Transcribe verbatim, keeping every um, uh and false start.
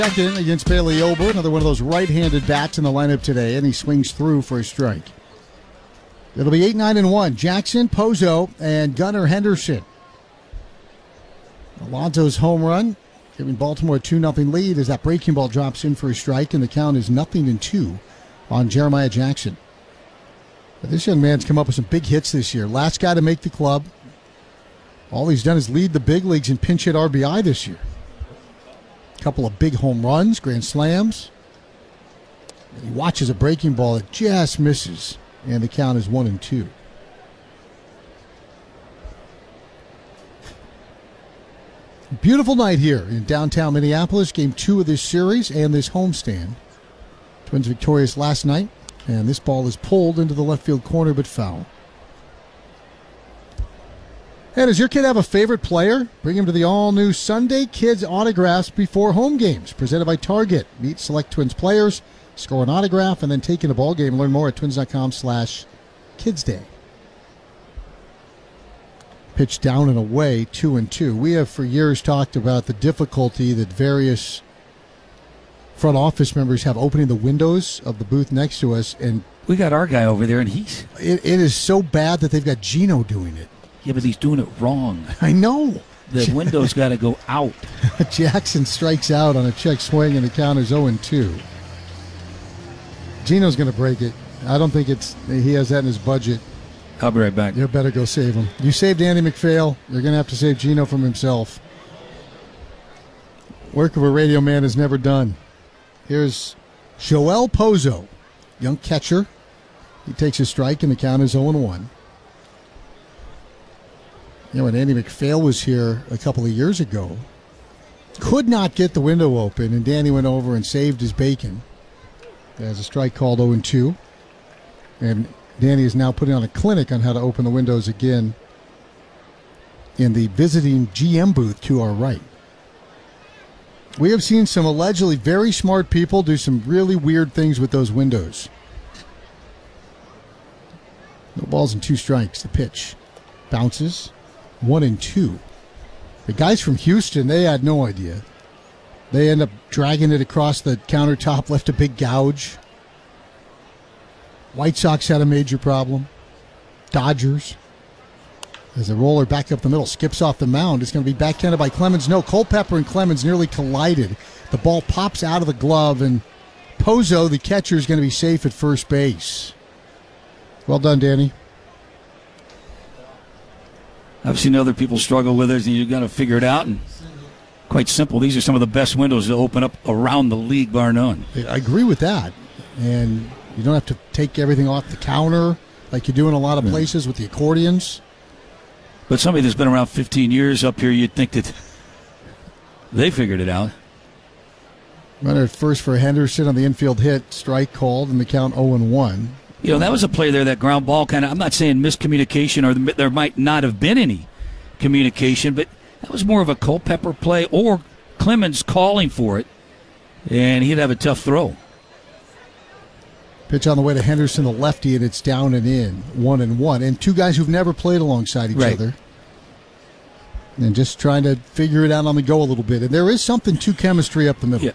Second against Bailey Ober, another one of those right-handed bats in the lineup today, and he swings through for a strike. It'll be eight nine and one. Jackson, Pozo, and Gunnar Henderson. Alonso's home run, giving Baltimore a two nothing lead as that breaking ball drops in for a strike, and the count is nothing and two on Jeremiah Jackson. But this young man's come up with some big hits this year. Last guy to make the club. All he's done is lead the big leagues in pinch hit R B I this year. Couple of big home runs, grand slams. He watches a breaking ball that just misses, and the count is one and two. Beautiful night here in downtown Minneapolis. Game two of this series and this homestand. Twins victorious last night, and this ball is pulled into the left field corner but foul. Hey, does your kid have a favorite player? Bring him to the all-new Sunday Kids Autographs Before Home Games, presented by Target. Meet select Twins players, score an autograph, and then take in a ball game. Learn more at twins.com slash kidsday. Pitch down and away, two and two. We have for years talked about the difficulty that various front office members have opening the windows of the booth next to us, and we got our guy over there, and he's it, it is so bad that they've got Gino doing it. Yeah, but he's doing it wrong. I know. The window's got to go out. Jackson strikes out on a check swing, and the count is oh and two. Gino's going to break it. I don't think it's he has that in his budget. I'll be right back. You better go save him. You saved Andy McPhail. You're going to have to save Gino from himself. Work of a radio man is never done. Here's Joel Pozo, young catcher. He takes a strike, and the count is oh and one. You know, when Andy McPhail was here a couple of years ago, could not get the window open, and Danny went over and saved his bacon. There's a strike called oh and two. And Danny is now putting on a clinic on how to open the windows again in the visiting G M booth to our right. We have seen some allegedly very smart people do some really weird things with those windows. No balls and two strikes. The pitch bounces. One and two. The guys from Houston, they had no idea. They end up dragging it across the countertop, left a big gouge. White Sox had a major problem. Dodgers. As the roller back up the middle skips off the mound, it's going to be backhanded by Clemens. No, Culpepper and Clemens nearly collided. The ball pops out of the glove, and Pozo, the catcher, is going to be safe at first base. Well done, Danny. I've seen other people struggle with it, and you've got to figure it out. And quite simple. These are some of the best windows to open up around the league, bar none. I agree with that. And you don't have to take everything off the counter like you do in a lot of places with the accordions. But somebody that's been around fifteen years up here, you'd think that they figured it out. Runner at first for Henderson on the infield hit. Strike called, and the count oh and one. You know, that was a play there, that ground ball kind of, I'm not saying miscommunication or there might not have been any communication, but that was more of a Culpepper play or Clemens calling for it, and he'd have a tough throw. Pitch on the way to Henderson, the lefty, and it's down and in, one and one. And two guys who've never played alongside each right. other. And just trying to figure it out on the go a little bit. And there is something to chemistry up the middle. Yeah,